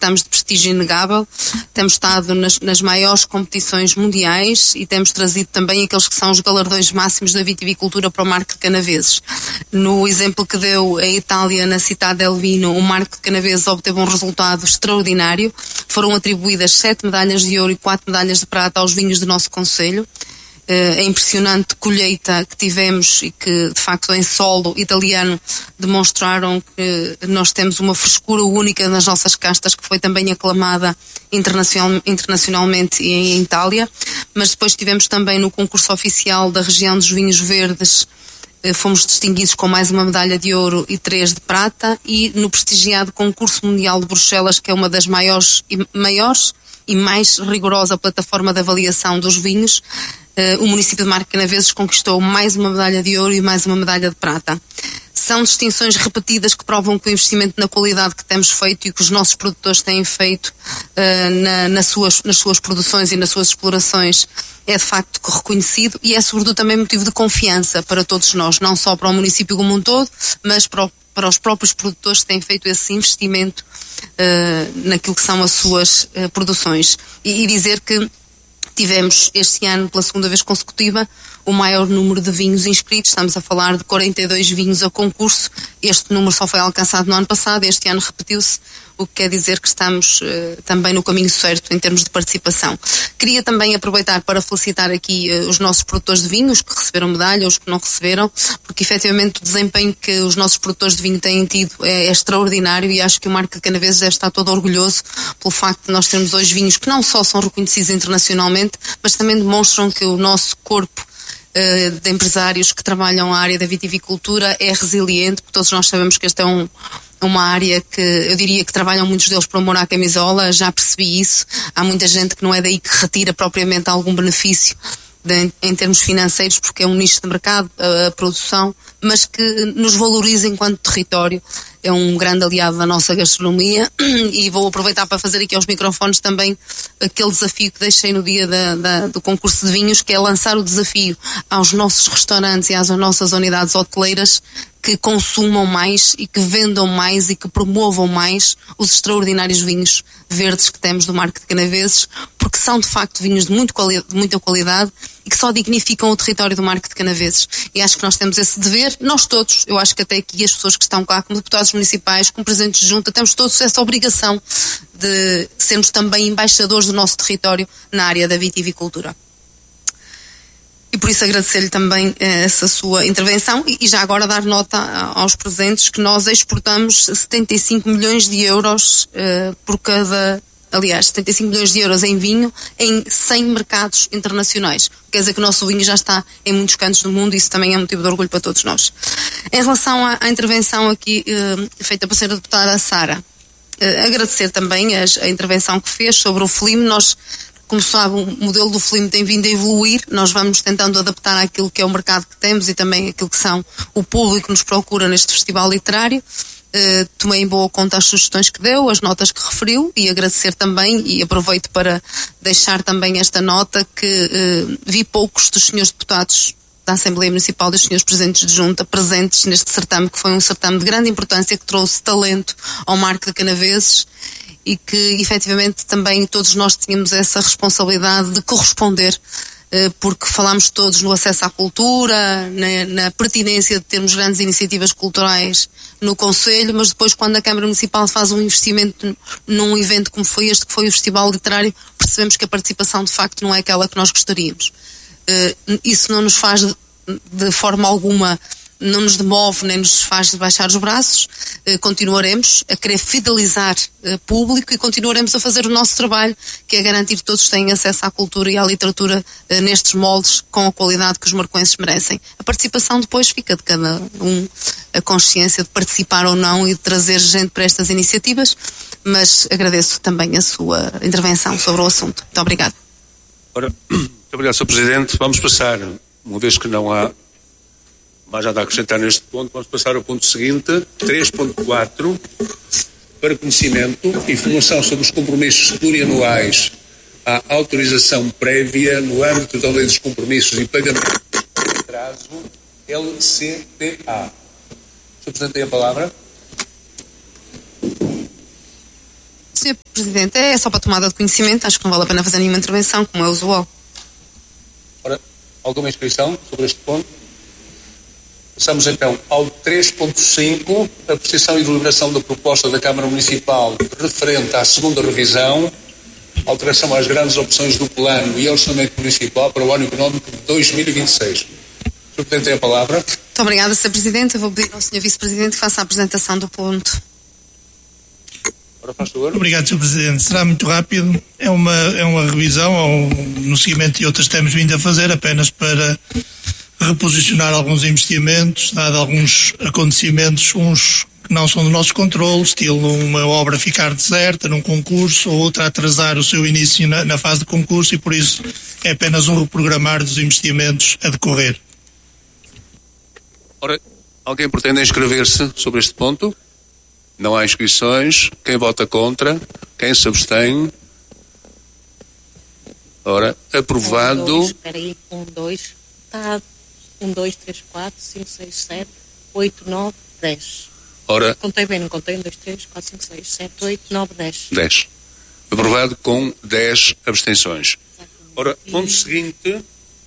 certames de prestígio inegável, temos estado nas maiores competições mundiais e temos trazido também aqueles que são os galardões máximos da vitivicultura para o Marco de Canaveses. No exemplo que deu a Itália, na Città del Vino, o Marco de Canaveses obteve um resultado extraordinário. Foram atribuídas 7 medalhas de ouro e 4 medalhas de prata aos vinhos do nosso concelho. A impressionante colheita que tivemos e que, de facto, em solo italiano demonstraram que nós temos uma frescura única nas nossas castas, que foi também aclamada internacionalmente e em Itália. Mas depois tivemos também no concurso oficial da região dos vinhos verdes, fomos distinguidos com mais uma medalha de ouro e 3 de prata, e no prestigiado concurso mundial de Bruxelas, que é uma das maiores e mais rigorosa plataforma de avaliação dos vinhos, o município de Marco de Canaveses conquistou mais uma medalha de ouro e mais uma medalha de prata. São distinções repetidas que provam que o investimento na qualidade que temos feito e que os nossos produtores têm feito nas suas produções e nas suas explorações é de facto reconhecido, e é sobretudo também motivo de confiança para todos nós, não só para o município como um todo, mas para os próprios produtores que têm feito esse investimento naquilo que são as suas produções. E dizer que tivemos este ano, pela segunda vez consecutiva, o maior número de vinhos inscritos. Estamos a falar de 42 vinhos a concurso. Este número só foi alcançado no ano passado, este ano repetiu-se, o que quer dizer que estamos também no caminho certo em termos de participação. Queria também aproveitar para felicitar aqui os nossos produtores de vinhos que receberam medalha, os que não receberam, porque efetivamente o desempenho que os nossos produtores de vinho têm tido é extraordinário, e acho que o Marco de Canaveses deve estar todo orgulhoso pelo facto de nós termos hoje vinhos que não só são reconhecidos internacionalmente, mas também demonstram que o nosso corpo de empresários que trabalham a área da vitivicultura é resiliente, porque todos nós sabemos que esta é uma área que eu diria que trabalham muitos deles por amor à camisola. Já percebi isso. Há muita gente que não é daí que retira propriamente algum benefício em termos financeiros, porque é um nicho de mercado, a produção, mas que nos valoriza enquanto território. É um grande aliado da nossa gastronomia, e vou aproveitar para fazer aqui aos microfones também aquele desafio que deixei no dia do concurso de vinhos, que é lançar o desafio aos nossos restaurantes e às nossas unidades hoteleiras que consumam mais e que vendam mais e que promovam mais os extraordinários vinhos verdes que temos do Marco de Canaveses, porque são de facto vinhos de muita qualidade e que só dignificam o território do Marco de Canaveses. E acho que nós temos esse dever, nós todos, eu acho que até aqui as pessoas que estão cá, como deputados municipais, como presidentes de junta, temos todos essa obrigação de sermos também embaixadores do nosso território na área da vitivicultura. E por isso agradecer-lhe também essa sua intervenção, e já agora dar nota aos presentes que nós exportamos 75 milhões de euros por cada... Aliás, 75 milhões de euros em vinho em 100 mercados internacionais. Quer dizer que o nosso vinho já está em muitos cantos do mundo, e isso também é motivo de orgulho para todos nós. Em relação à intervenção aqui feita pela senhora deputada Sara, agradecer também a intervenção que fez sobre o FLIM. Nós, como sabe, o modelo do FLIM tem vindo a evoluir. Nós vamos tentando adaptar àquilo que é o mercado que temos e também aquilo que são o público que nos procura neste festival literário. Tomei em boa conta as sugestões que deu, as notas que referiu, e agradecer também, e aproveito para deixar também esta nota, que vi poucos dos senhores deputados da Assembleia Municipal, dos senhores presidentes de junta, presentes neste certame, que foi um certame de grande importância, que trouxe talento ao Marco de Canaveses, e que efetivamente também todos nós tínhamos essa responsabilidade de corresponder, porque falámos todos no acesso à cultura, na pertinência de termos grandes iniciativas culturais no Conselho, mas depois, quando a Câmara Municipal faz um investimento num evento como foi este, que foi o Festival Literário, percebemos que a participação de facto não é aquela que nós gostaríamos. Isso não nos faz de forma alguma, não nos demove nem nos faz baixar os braços. Continuaremos a querer fidelizar público e continuaremos a fazer o nosso trabalho, que é garantir que todos tenham acesso à cultura e à literatura nestes moldes, com a qualidade que os marcoenses merecem. A participação depois fica de cada um, a consciência de participar ou não e de trazer gente para estas iniciativas, mas agradeço também a sua intervenção sobre o assunto. Muito obrigada. Ora, muito obrigado, Sr. Presidente. Vamos passar, uma vez que não há mais nada a acrescentar neste ponto, vamos passar ao ponto seguinte, 3.4, para conhecimento, informação sobre os compromissos plurianuais à autorização prévia no âmbito da Lei dos Compromissos e Pagamento de Atraso, LCPA. Sr. Presidente, tem a palavra. Sr. Presidente, é só para tomada de conhecimento, acho que não vale a pena fazer nenhuma intervenção, como é usual. Ora, alguma inscrição sobre este ponto? Passamos então ao 3.5, apreciação e deliberação da proposta da Câmara Municipal referente à segunda revisão, alteração às grandes opções do plano e orçamento municipal para o ano económico de 2026. Sr. Presidente, tem a palavra. Muito obrigada, Sr. Presidente. Eu vou pedir ao Sr. Vice-Presidente que faça a apresentação do ponto. Ora, faz favor. Obrigado, Sr. Presidente. Será muito rápido. É uma revisão no seguimento de outras que temos vindo a fazer, apenas para reposicionar alguns investimentos, dado alguns acontecimentos, uns que não são do nosso controle, estilo uma obra ficar deserta num concurso ou outra atrasar o seu início na fase de concurso, e por isso é apenas um reprogramar dos investimentos a decorrer. Ora, alguém pretende inscrever-se sobre este ponto? Não há inscrições. Quem vota contra? Quem se abstém? Ora, aprovado. Espera aí, 1, 2, está 1, 2, 3, 4, 5, 6, 7, 8, 9, 10. Ora, Contei bem, não contei? 1, 2, 3, 4, 5, 6, 7, 8, 9, 10. 10. Aprovado com 10 abstenções. Ora, ponto seguinte,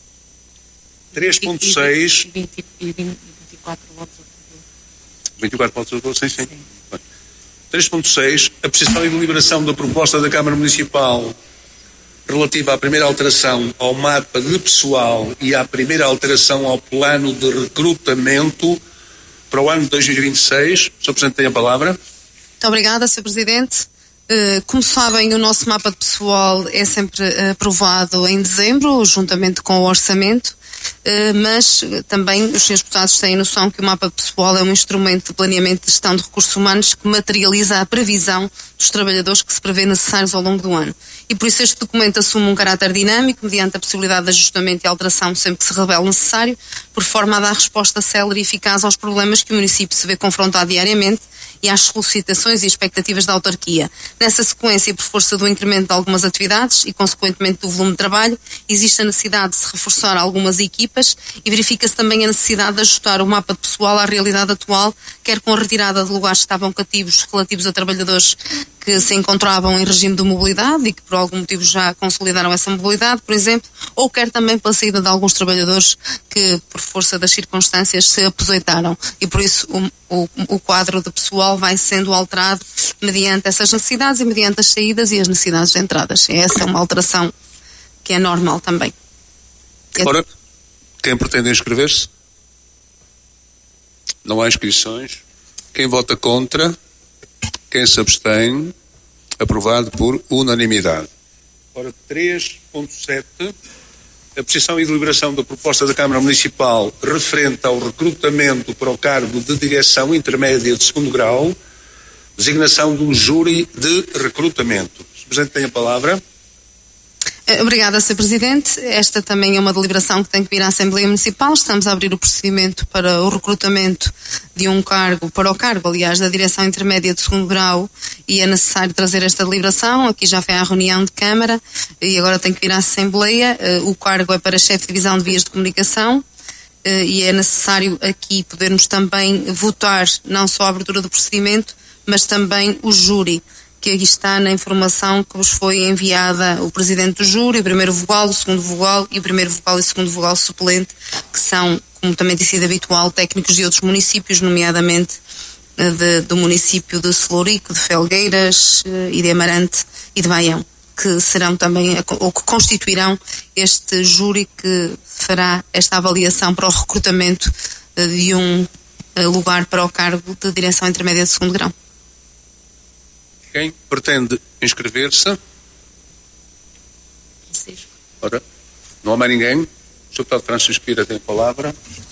3.6. 24 votos. 24 votos a favor, sim. 3.6, apreciação e deliberação da proposta da Câmara Municipal relativa à primeira alteração ao mapa de pessoal e à primeira alteração ao plano de recrutamento para o ano de 2026. Sr. Presidente, tem a palavra. Muito obrigada, Sr. Presidente. Como sabem, o nosso mapa de pessoal é sempre aprovado em dezembro, juntamente com o orçamento, mas também os senhores deputados têm noção que o mapa de pessoal é um instrumento de planeamento de gestão de recursos humanos que materializa a previsão dos trabalhadores que se prevê necessários ao longo do ano. E por isso este documento assume um caráter dinâmico, mediante a possibilidade de ajustamento e alteração sempre que se revele necessário, por forma a dar resposta célere e eficaz aos problemas que o município se vê confrontado diariamente e às solicitações e expectativas da autarquia. Nessa sequência, por força do incremento de algumas atividades e, consequentemente, do volume de trabalho, existe a necessidade de se reforçar algumas equipas e verifica-se também a necessidade de ajustar o mapa de pessoal à realidade atual, quer com a retirada de lugares que estavam cativos relativos a trabalhadores que se encontravam em regime de mobilidade e que por algum motivo já consolidaram essa mobilidade, por exemplo, ou quer também pela saída de alguns trabalhadores que, por força das circunstâncias, se aposentaram. E por isso o quadro de pessoal vai sendo alterado mediante essas necessidades e mediante as saídas e as necessidades de entradas. E essa é uma alteração que é normal também. Ora, quem pretende inscrever-se? Não há inscrições. Quem vota contra? Quem se abstém? Aprovado por unanimidade. Ora, 3.7, apreciação e deliberação da proposta da Câmara Municipal referente ao recrutamento para o cargo de direção intermédia de segundo grau, designação do júri de recrutamento. O Presidente tem a palavra. Obrigada, Sr. Presidente. Esta também é uma deliberação que tem que vir à Assembleia Municipal. Estamos a abrir o procedimento para o recrutamento de um cargo, para o cargo, aliás, da Direção Intermédia de Segundo Grau, e é necessário trazer esta deliberação. Aqui já foi à reunião de Câmara e agora tem que vir à Assembleia. O cargo é para chefe de divisão de vias de comunicação e é necessário aqui podermos também votar não só a abertura do procedimento, mas também o júri, que aqui está na informação que vos foi enviada, o Presidente do Júri, o primeiro vogal, o segundo vogal e o primeiro vogal e o segundo vogal suplente, que são, como também tem sido habitual, técnicos de outros municípios, nomeadamente do município de Celurico, de Felgueiras e de Amarante e de Baião, que serão também, ou que constituirão este júri que fará esta avaliação para o recrutamento de um lugar para o cargo de direção intermédia de segundo grau. Quem pretende inscrever-se? Ora, não há mais ninguém. O Sr. Deputado Francisco Pira tem a palavra.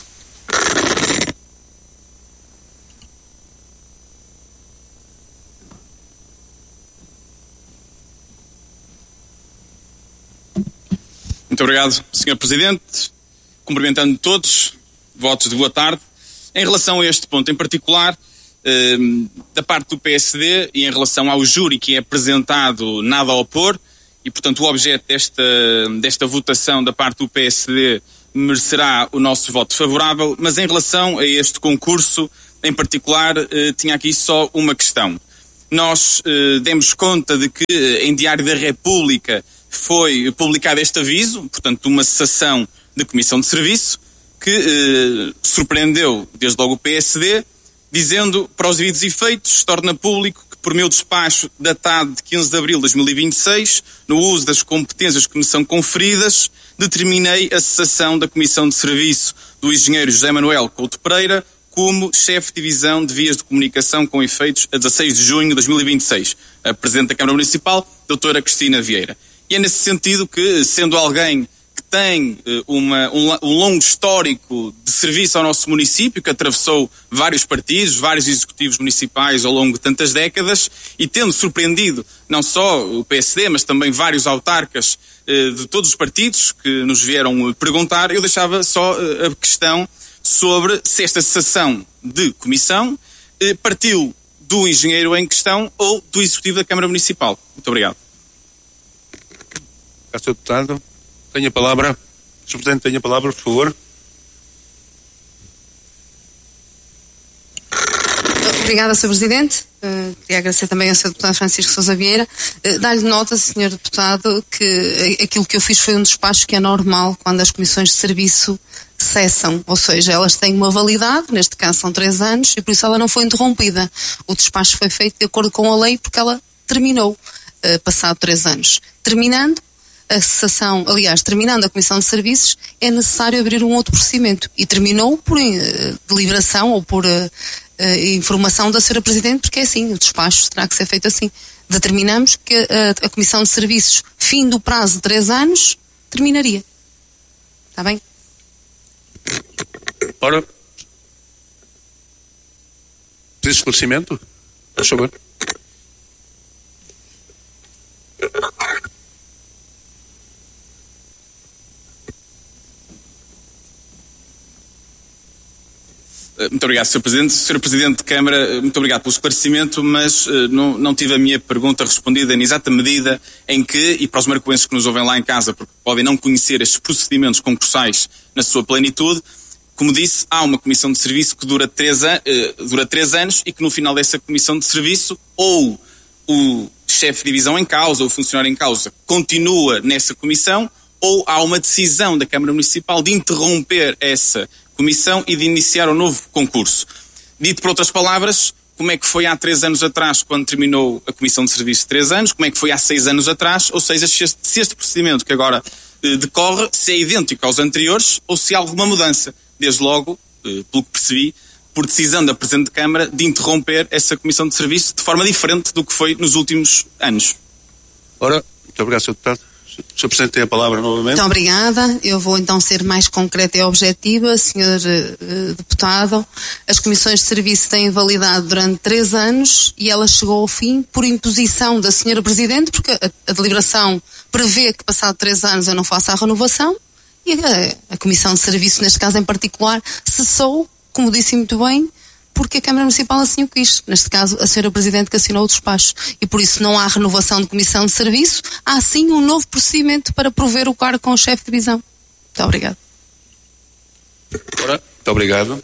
Muito obrigado, Sr. Presidente. Cumprimentando todos, votos de boa tarde. Em relação a este ponto em particular, da parte do PSD e em relação ao júri que é apresentado, nada a opor, e portanto o objeto desta votação da parte do PSD merecerá o nosso voto favorável, mas em relação a este concurso em particular tinha aqui só uma questão. nós demos conta de que em Diário da República foi publicado este aviso, portanto, uma cessação de comissão de serviço, que surpreendeu desde logo o PSD, dizendo, para os devidos efeitos, torna público que por meu despacho datado de 15 de abril de 2026, no uso das competências que me são conferidas, determinei a cessação da comissão de serviço do engenheiro José Manuel Couto Pereira como chefe de divisão de vias de comunicação com efeitos a 16 de junho de 2026. A Presidente da Câmara Municipal, doutora Cristina Vieira. E é nesse sentido que, sendo alguém que tem um longo histórico de serviço ao nosso município, que atravessou vários partidos, vários executivos municipais ao longo de tantas décadas, e tendo surpreendido não só o PSD, mas também vários autarcas de todos os partidos que nos vieram perguntar, eu deixava só a questão sobre se esta cessação de comissão partiu do engenheiro em questão ou do executivo da Câmara Municipal. Muito obrigado. Sr. Deputado, tenha a palavra. Sr. Presidente, tenha a palavra, por favor. Obrigada, Sr. Presidente. Queria agradecer também ao Sr. Deputado Francisco Sousa Vieira. Dar-lhe nota, Sr. Deputado, que aquilo que eu fiz foi um despacho que é normal quando as comissões de serviço cessam, ou seja, elas têm uma validade, neste caso são 3 anos, e por isso ela não foi interrompida. O despacho foi feito de acordo com a lei porque ela terminou passado 3 anos. Terminando a cessação, aliás, terminando a comissão de serviços, é necessário abrir um outro procedimento. E terminou por deliberação ou por informação da Sra. Presidente, porque é assim, o despacho terá que ser feito assim. Determinamos que a comissão de serviços, fim do prazo de 3 anos, terminaria. Está bem? Ora, precisa esclarecimento? Por favor. Muito obrigado, Sr. Presidente. Sr. Presidente de Câmara, muito obrigado pelo esclarecimento, mas não tive a minha pergunta respondida na exata medida em que, e para os marcoenses que nos ouvem lá em casa, porque podem não conhecer estes procedimentos concursais na sua plenitude, como disse, há uma comissão de serviço que dura 3 anos e que no final dessa comissão de serviço ou o chefe de divisão em causa, ou o funcionário em causa, continua nessa comissão, ou há uma decisão da Câmara Municipal de interromper essa comissão e de iniciar um novo concurso. Dito por outras palavras, como é que foi há 3 anos atrás, quando terminou a comissão de serviço de 3 anos, como é que foi há 6 anos atrás, ou seja, se este procedimento que agora decorre, se é idêntico aos anteriores, ou se há alguma mudança, desde logo, pelo que percebi, por decisão da Presidente de Câmara, de interromper essa comissão de serviço de forma diferente do que foi nos últimos anos. Ora, muito obrigado, Sr. Deputado. Sr. Presidente, tem a palavra novamente. Muito obrigada. Eu vou então ser mais concreta e objetiva, Sr. Deputado. As comissões de serviço têm validade durante 3 anos e ela chegou ao fim por imposição da Sra. Presidente, porque a deliberação prevê que passado 3 anos eu não faça a renovação e a comissão de serviço, neste caso em particular, cessou, como disse muito bem, porque a Câmara Municipal assim o quis. Neste caso, a Sra. Presidente que assinou o despacho. E por isso não há renovação de comissão de serviço, há sim um novo procedimento para prover o cargo com o chefe de divisão. Muito obrigado. Ora, muito obrigado.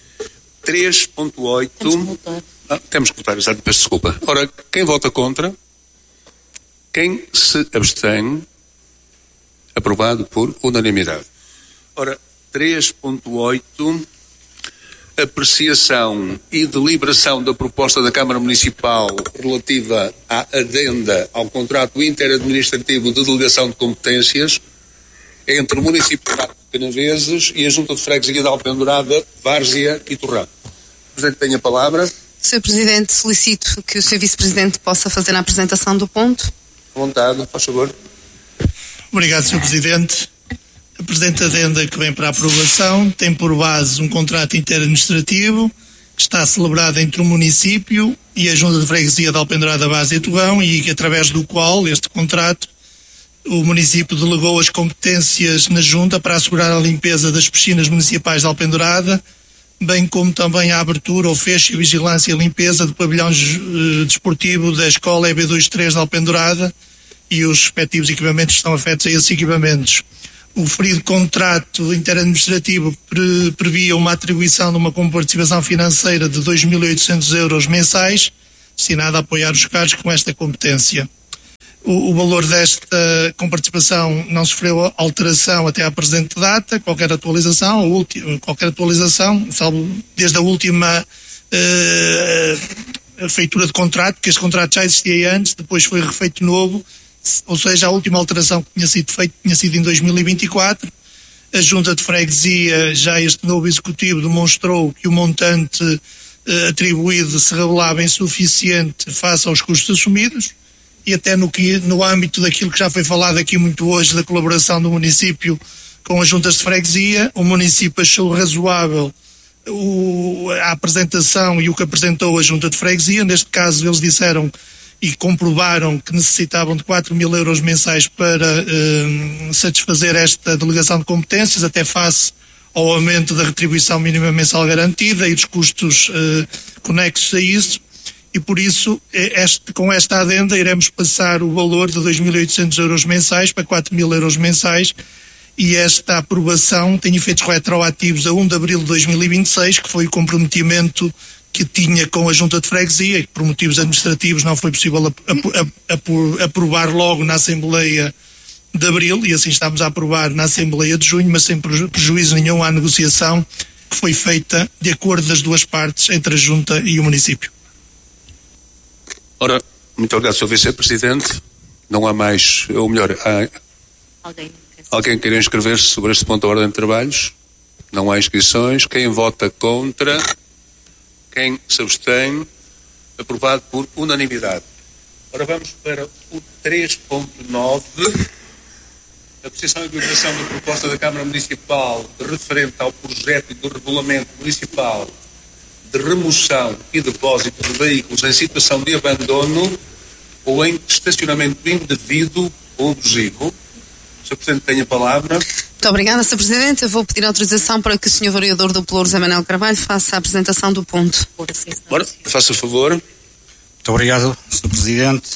3.8. Temos que votar, exato, peço desculpa. Ora, quem vota contra? Quem se abstém? Aprovado por unanimidade. Ora, 3.8. Apreciação e deliberação da proposta da Câmara Municipal relativa à adenda ao contrato interadministrativo de delegação de competências entre o município de Canaveses e a Junta de Freguesia de Alpendurada, Várzea e Torrão. O Presidente tem a palavra. Sr. Presidente, solicito que o Sr. Vice-Presidente possa fazer a apresentação do ponto. À vontade, faz favor. Obrigado, Sr. Presidente. A presente adenda que vem para a aprovação tem por base um contrato interadministrativo que está celebrado entre o município e a Junta de Freguesia de Alpendurada, Várzea e Torrão e que, através do qual este contrato o município delegou as competências na Junta para assegurar a limpeza das piscinas municipais de Alpendurada, bem como também a abertura, o fecho e vigilância e limpeza do pavilhão desportivo da Escola EB23 de Alpendurada e os respectivos equipamentos que estão afetos a esses equipamentos. O referido contrato interadministrativo previa uma atribuição de uma comparticipação financeira de 2.800 euros mensais, destinada a apoiar os cargos com esta competência. O valor desta comparticipação não sofreu alteração até à presente data, qualquer atualização, salvo desde a última feitura de contrato, que este contrato já existia antes, depois foi refeito novo, ou seja, a última alteração que tinha sido feita tinha sido em 2024. A Junta de Freguesia, já este novo Executivo, demonstrou que o montante atribuído se revelava insuficiente face aos custos assumidos, e até no âmbito daquilo que já foi falado aqui muito hoje, da colaboração do município com as juntas de freguesia, o município achou razoável a apresentação e o que apresentou a junta de freguesia. Neste caso, eles disseram e comprovaram que necessitavam de 4.000 euros mensais para satisfazer esta delegação de competências, até face ao aumento da retribuição mínima mensal garantida e dos custos conexos a isso, e por isso, com esta adenda, iremos passar o valor de 2.800 euros mensais para 4.000 euros mensais, e esta aprovação tem efeitos retroativos a 1 de abril de 2026, que foi o comprometimento que tinha com a Junta de Freguesia, e que por motivos administrativos não foi possível aprovar logo na Assembleia de Abril, e assim estamos a aprovar na Assembleia de Junho, mas sem prejuízo nenhum à negociação que foi feita de acordo das duas partes, entre a Junta e o município. Ora, muito obrigado, Sr. Vice-Presidente. Não há mais, ou melhor, há alguém que queira inscrever-se sobre este ponto da ordem de trabalhos? Não há inscrições. Quem vota contra? Quem se abstém? Aprovado por unanimidade. Ora, vamos para o 3.9. Apreciação e deliberação da proposta da Câmara Municipal referente ao projeto do regulamento municipal de remoção e depósito de veículos em situação de abandono ou em estacionamento indevido ou abusivo. Sr. Presidente, tem a palavra. Muito obrigada, Sr. Presidente. Eu vou pedir autorização para que o Sr. Vereador do Pelouro, José Manuel Carvalho, faça a apresentação do ponto. Bora, faça favor. Muito obrigado, Sr. Presidente.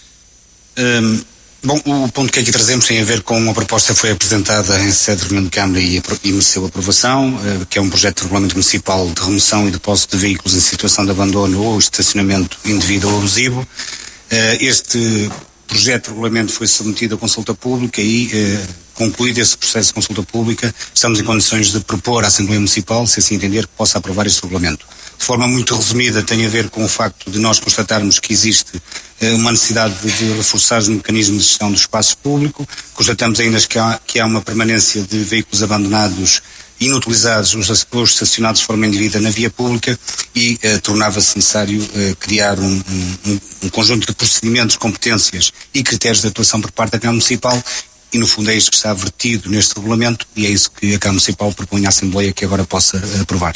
Bom, o ponto que aqui trazemos tem a ver com uma proposta que foi apresentada em sede de reunião de Câmara e mereceu aprovação, que é um projeto de regulamento municipal de remoção e depósito de veículos em situação de abandono ou estacionamento indevido ou abusivo. Este projeto de regulamento foi submetido à consulta pública e, concluído esse processo de consulta pública, estamos em condições de propor à Assembleia Municipal, se assim entender, que possa aprovar este regulamento. De forma muito resumida, tem a ver com o facto de nós constatarmos que existe uma necessidade de reforçar os mecanismos de gestão do espaço público. Constatamos ainda que há uma permanência de veículos abandonados, inutilizados ou estacionados de forma indevida na via pública, e tornava-se necessário criar um conjunto de procedimentos, competências e critérios de atuação por parte da Câmara Municipal, e no fundo é isto que está vertido neste regulamento, e é isso que a Câmara Municipal propõe à Assembleia que agora possa aprovar.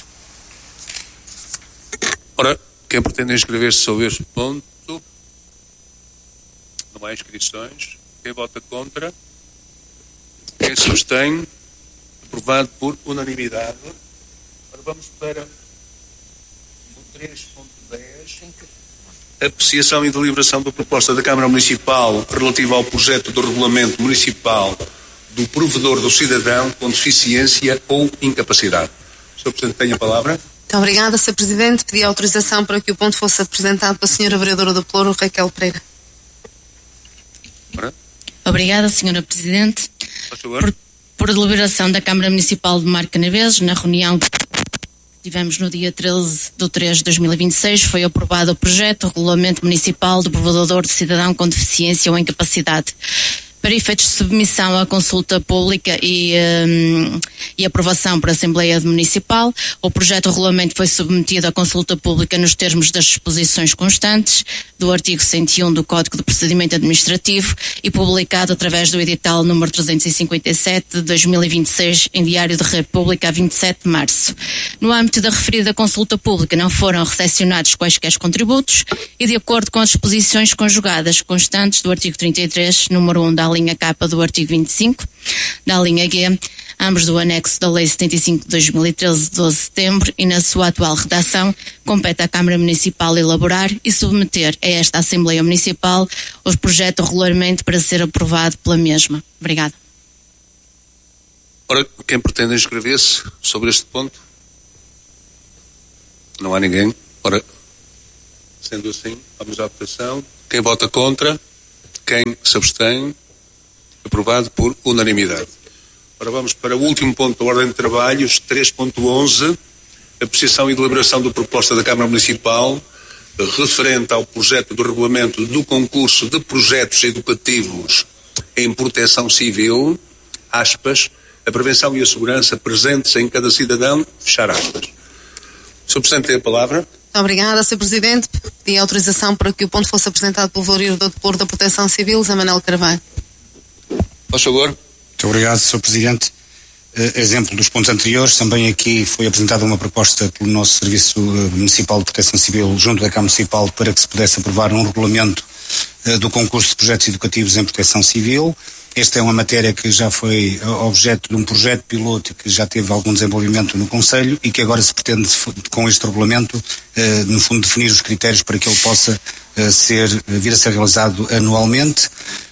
Ora, quem pretende inscrever-se sobre este ponto? Não há inscrições. Quem vota contra? Quem se abstém? Aprovado por unanimidade. Agora vamos para o 3.10. Apreciação e deliberação da proposta da Câmara Municipal relativa ao projeto do regulamento municipal do provedor do cidadão com deficiência ou incapacidade. Sr. Presidente, tem a palavra. Muito obrigada, Sr. Presidente. Pedi autorização para que o ponto fosse apresentado pela Sra. Vereadora do Pelouro, Raquel Pereira. Obrigada, Sra. Presidente. Por deliberação da Câmara Municipal de Marca Canaveses, na reunião que tivemos no dia 13/3 de 2026, foi aprovado o projeto Regulamento Municipal do Provedor de Cidadão com Deficiência ou Incapacidade. Para efeitos de submissão à consulta pública e aprovação por Assembleia Municipal, o projeto de regulamento foi submetido à consulta pública nos termos das disposições constantes do artigo 101 do Código de Procedimento Administrativo e publicado através do edital número 357 de 2026 em Diário da República a 27 de março. No âmbito da referida consulta pública não foram recepcionados quaisquer contributos e, de acordo com as disposições conjugadas constantes do artigo 33, número 1 da linha K do artigo 25, da linha G, ambos do anexo da Lei 75 de 2013, 12 de setembro, e na sua atual redação, compete à Câmara Municipal elaborar e submeter a esta Assembleia Municipal o projeto de regulamento para ser aprovado pela mesma. Obrigada. Ora, quem pretende inscrever-se sobre este ponto? Não há ninguém. Ora, Sendo assim, vamos à votação. Quem vota contra? Quem se abstém? Aprovado por unanimidade. Agora vamos para o último ponto da ordem de trabalhos, 3.11, apreciação e deliberação da proposta da Câmara Municipal referente ao projeto do regulamento do concurso de projetos educativos em proteção civil, aspas, a prevenção e a segurança presentes em cada cidadão, fechar aspas. Sr. Presidente, tem a palavra. Muito obrigada, Sr. Presidente. Pedi autorização para que o ponto fosse apresentado pelo vereador de Pelouro da Proteção Civil, Zé Manuel Carvalho. Faz favor. Muito obrigado, Sr. Presidente. Exemplo dos pontos anteriores, também aqui foi apresentada uma proposta pelo nosso Serviço Municipal de Proteção Civil junto da Câmara Municipal para que se pudesse aprovar um regulamento do concurso de projetos educativos em proteção civil. Esta é uma matéria que já foi objeto de um projeto piloto que já teve algum desenvolvimento no Conselho e que agora se pretende, com este regulamento, no fundo, definir os critérios para que ele possa vir a ser realizado anualmente.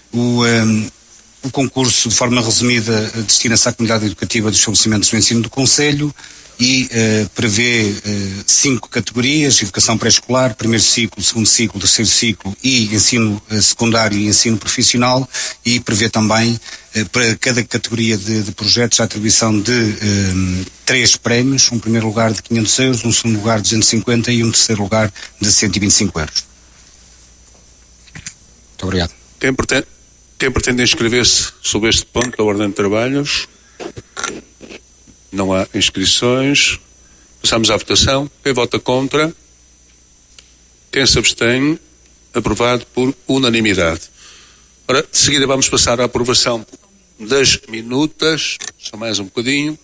O concurso, de forma resumida, destina-se à comunidade educativa dos estabelecimentos do ensino do Conselho e prevê 5 categorias: educação pré-escolar, primeiro ciclo, segundo ciclo, terceiro ciclo e ensino secundário e ensino profissional, e prevê também para cada categoria de projetos a atribuição de 3 prémios, um primeiro lugar de 500 euros, um segundo lugar de 250 e um terceiro lugar de 125 euros. Muito obrigado. Quem pretende inscrever-se sobre este ponto da ordem de trabalhos? Não há inscrições. Passamos à votação. Quem vota contra? Quem se abstém? Aprovado por unanimidade. Ora, de seguida vamos passar à aprovação das minutas. Só mais um bocadinho.